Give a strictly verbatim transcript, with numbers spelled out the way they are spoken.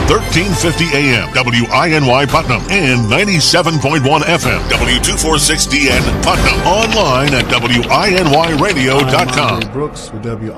thirteen fifty A M, W I N Y Putnam, and ninety-seven point one F M, W two forty-six D N Putnam. Online at W I N Y radio dot com. I'm Andre Brooks with W